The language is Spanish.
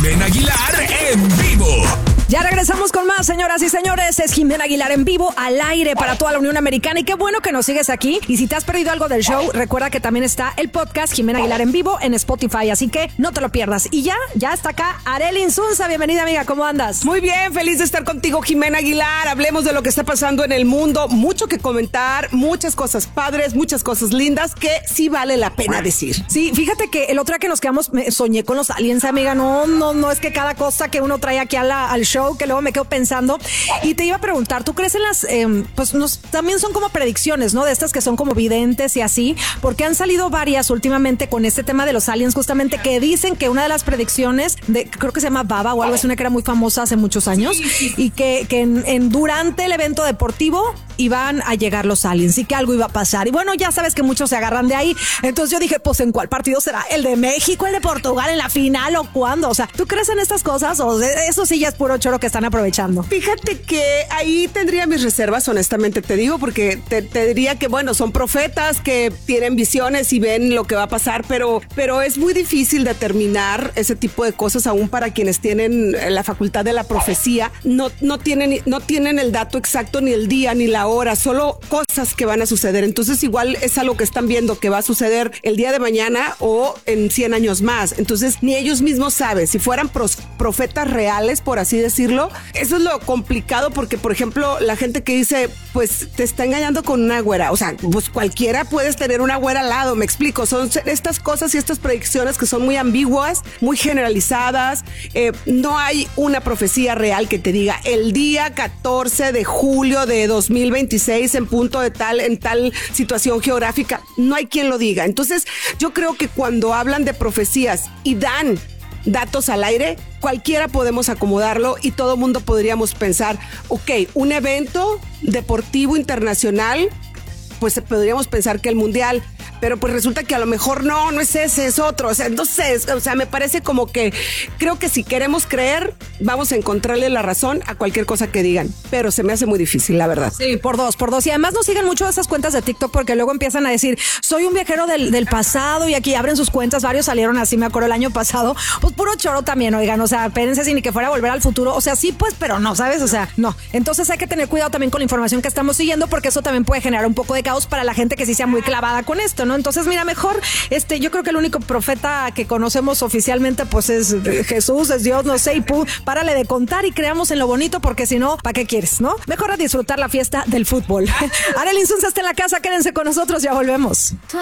Jimena Aguilar en vivo. Ya regresamos con más, señoras y señores. Es Jimena Aguilar en vivo, al aire para toda la Unión Americana. Y qué bueno que nos sigues aquí. Y si te has perdido algo del show, recuerda que también está el podcast Jimena Aguilar en vivo en Spotify. Así que no te lo pierdas. Y ya está acá Arely Insunza. Bienvenida, amiga. ¿Cómo andas? Muy bien, feliz de estar contigo, Jimena Aguilar. Hablemos de lo que está pasando en el mundo. Mucho que comentar, muchas cosas padres, muchas cosas lindas que sí vale la pena decir. Sí, fíjate que el otro día que nos quedamos, soñé con los aliens, amiga. No, es que cada cosa que uno trae aquí al show, que luego me quedo pensando. Y te iba a preguntar, ¿tú crees en las, también son como predicciones, ¿no? De estas que son como videntes y así, porque han salido varias últimamente con este tema de los aliens, justamente, que dicen que una de las predicciones, creo que se llama Baba o algo así, una que era muy famosa hace muchos años, y que durante el evento deportivo iban a llegar los aliens y que algo iba a pasar. Y bueno, ya sabes que muchos se agarran de ahí. Entonces yo dije, pues, ¿en cuál partido será? ¿El de México, el de Portugal, en la final o cuándo? O sea, ¿tú crees en estas cosas o eso sí ya es puro choro que están aprovechando? Fíjate que ahí tendría mis reservas, honestamente te digo, porque te diría que, bueno, son profetas que tienen visiones y ven lo que va a pasar, pero es muy difícil determinar ese tipo de cosas, aún para quienes tienen la facultad de la profecía. No tienen el dato exacto, ni el día, ni la hora, solo cosas que van a suceder. Entonces igual es algo que están viendo que va a suceder el día de mañana o en 100 años más. Entonces ni ellos mismos saben. Si fueran profetas reales, por así decirlo, eso es lo complicado, porque por ejemplo la gente que dice, pues te está engañando con una güera, o sea, pues cualquiera puedes tener una güera al lado, me explico. Son estas cosas y estas predicciones que son muy ambiguas, muy generalizadas. No hay una profecía real que te diga el día 14 de julio de 2026 en punto de en tal situación geográfica. No hay quien lo diga. Entonces yo creo que cuando hablan de profecías y dan datos al aire, cualquiera podemos acomodarlo y todo mundo podríamos pensar, ok, un evento deportivo internacional, pues podríamos pensar que el mundial, pero pues resulta que a lo mejor no es ese, es otro. O sea, entonces, me parece como que creo que si queremos creer, vamos a encontrarle la razón a cualquier cosa que digan, pero se me hace muy difícil, la verdad. Sí, por dos. Y además no sigan mucho esas cuentas de TikTok, porque luego empiezan a decir, soy un viajero del pasado, y aquí abren sus cuentas, varios salieron así, me acuerdo el año pasado, pues puro choro también, oigan, o sea, espérense, sin ni que fuera a volver al futuro, o sea, sí, pues, pero no, ¿sabes? O sea, no. Entonces hay que tener cuidado también con la información que estamos siguiendo, porque eso también puede generar un poco de caos para la gente que sí sea muy clavada con esto, ¿no? Entonces, mira, mejor, yo creo que el único profeta que conocemos oficialmente, pues es Jesús, es Dios, no sé, y párale de contar y creamos en lo bonito, porque si no, ¿para qué quieres, no? Mejor a disfrutar la fiesta del fútbol. Arely Insunza está en la casa, quédense con nosotros, ya volvemos.